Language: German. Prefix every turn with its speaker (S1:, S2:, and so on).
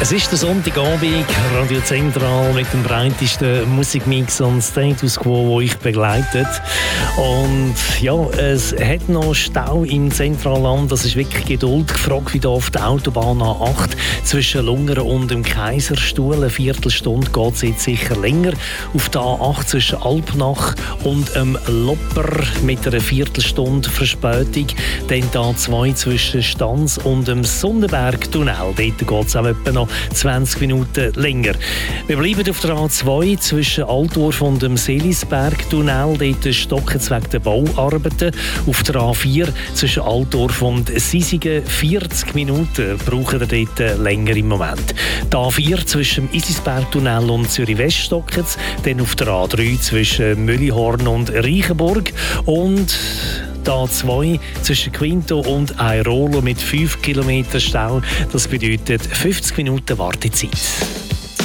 S1: Es ist der Sonntagabend, Radio Zentral mit dem breitesten Musikmix und Status Quo, wo ich begleitet. Und ja, es hat noch Stau im Zentralland. Das ist wirklich Geduld gefragt, wie da auf der Autobahn A8 zwischen Lungern und dem Kaiserstuhl. Eine Viertelstunde geht es jetzt sicher länger. Auf der A8 zwischen Alpnach und Lopper mit einer Viertelstunde Verspätung. Dann die A2 zwischen Stanz und dem Sonnenberg-Tunnel. Dort geht es auch etwa noch 20 Minuten länger. Wir bleiben auf der A2 zwischen Altdorf und dem Seelisberg-Tunnel. Dort stocken es wegen der Bauarbeiten. Auf der A4 zwischen Altdorf und Sisigen 40 Minuten brauchen wir dort länger im Moment. Die A4 zwischen dem Isisberg-Tunnel und Zürich-West stocken es. Dann auf der A3 zwischen Müllihorn und Reichenburg. Und die A2 zwischen Quinto und Airolo mit 5 Kilometer Stau. Das bedeutet 50 Minuten Wartezeit.